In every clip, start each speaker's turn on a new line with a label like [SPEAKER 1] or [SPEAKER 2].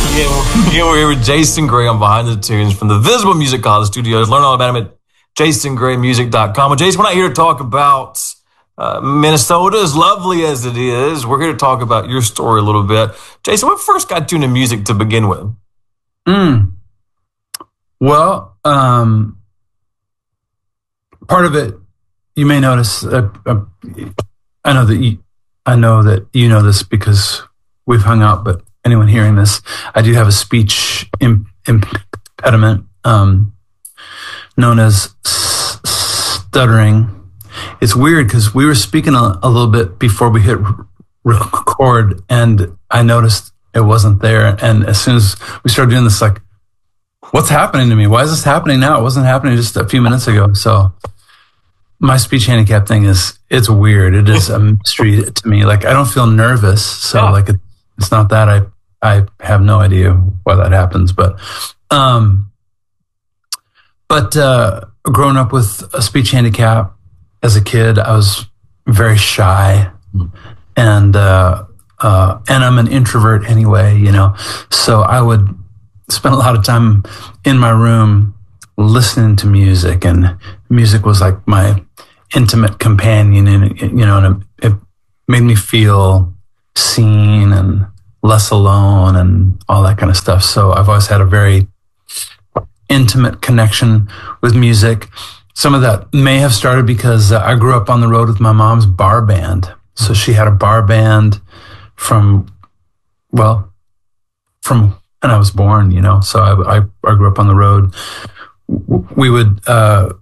[SPEAKER 1] Again, we're here with Jason Gray on Behind the Tunes from the Visible Music College Studios. Learn all about him at jasongraymusic.com. Well, Jason, we're not here to talk about Minnesota, as lovely as it is. We're here to talk about your story a little bit. Jason, what first got you into music to begin with?
[SPEAKER 2] Well, part of it, you may notice, I know that you know this because we've hung out, but anyone hearing this, I do have a speech impediment known as stuttering. It's weird because we were speaking a little bit before we hit record, and I noticed it wasn't there. And as soon as we started doing this, like, what's happening to me? Why is this happening now? It wasn't happening just a few minutes ago. So my speech handicap thing it's weird. It is a mystery to me. Like, I don't feel nervous. So like, it's not that. I have no idea why that happens, but growing up with a speech handicap as a kid, I was very shy, and I'm an introvert anyway, you know. So I would spend a lot of time in my room listening to music, and music was like my intimate companion, and it made me feel seen and less alone and all that kind of stuff. So I've always had a very intimate connection with music. Some of that may have started because I grew up on the road with my mom's bar band. So she had a bar band from when I was born, you know. So I grew up on the road. We would haul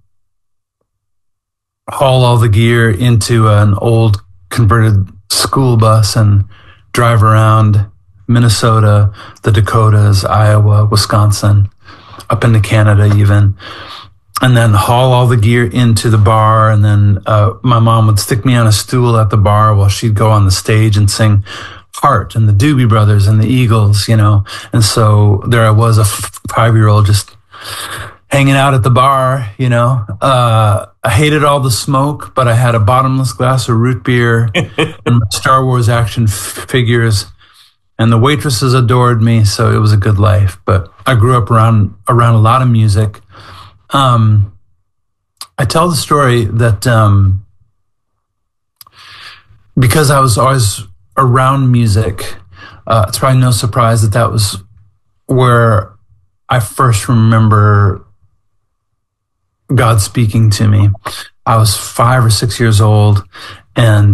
[SPEAKER 2] all the gear into an old converted school bus and drive around Minnesota, the Dakotas, Iowa, Wisconsin, up into Canada even, and then haul all the gear into the bar. And then my mom would stick me on a stool at the bar while she'd go on the stage and sing Heart and the Doobie Brothers and the Eagles, you know. And so there I was, a 5-year-old, just hanging out at the bar, you know. I hated all the smoke, but I had a bottomless glass of root beer and Star Wars action figures, and the waitresses adored me, so it was a good life. But I grew up around a lot of music. I tell the story that because I was always around music, it's probably no surprise that was where I first remember God speaking to me. I was 5 or 6 years old, and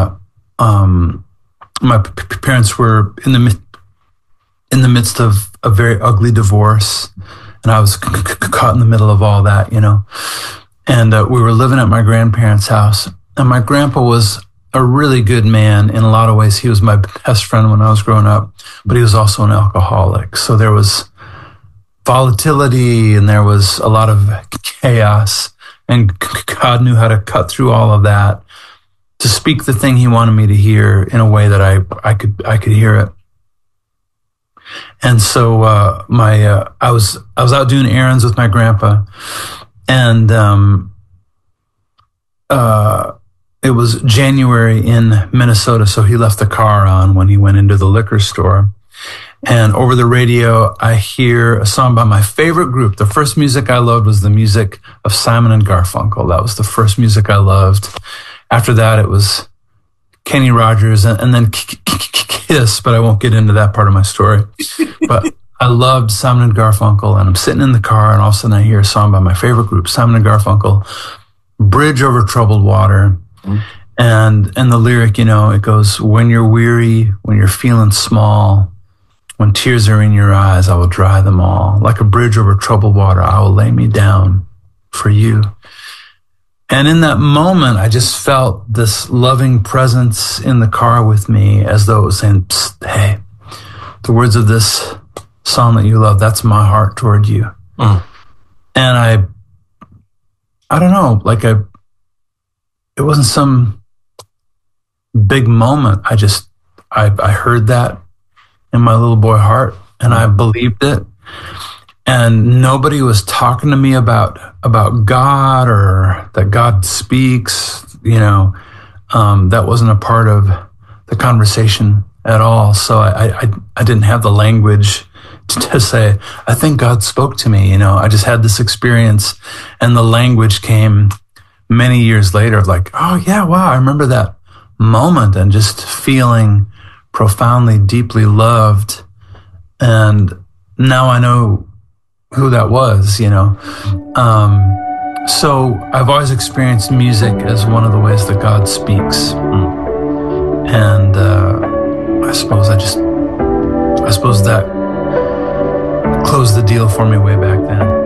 [SPEAKER 2] my parents were in the midst of a very ugly divorce, and I was caught in the middle of all that, you know. And we were living at my grandparents' house, and my grandpa was a really good man in a lot of ways. He was my best friend when I was growing up, but he was also an alcoholic. So there was volatility, and there was a lot of chaos, and God knew how to cut through all of that to speak the thing he wanted me to hear in a way that I could hear it. And so I was out doing errands with my grandpa, and it was January in Minnesota, so he left the car on when he went into the liquor store. And over the radio, I hear a song by my favorite group. The first music I loved was the music of Simon and Garfunkel. That was the first music I loved. After that, it was Kenny Rogers and then Kiss, but I won't get into that part of my story. But I loved Simon and Garfunkel, and I'm sitting in the car, and all of a sudden I hear a song by my favorite group, Simon and Garfunkel, Bridge Over Troubled Water. And the lyric, you know, it goes, when you're weary, when you're feeling small, when tears are in your eyes, I will dry them all. Like a bridge over troubled water, I will lay me down for you. And in that moment, I just felt this loving presence in the car with me, as though it was saying, psst, hey, the words of this song that you love, that's my heart toward you. And I don't know, like it wasn't some big moment. I heard that in my little boy heart, and I believed it. And nobody was talking to me about God or that God speaks, you know. That wasn't a part of the conversation at all. So I didn't have the language to say, I think God spoke to me. I just had this experience, and the language came many years later of like, oh yeah, wow, I remember that moment, and just feeling profoundly, deeply loved. And now I know who that was, So I've always experienced music as one of the ways that God speaks. And I suppose that closed the deal for me way back then.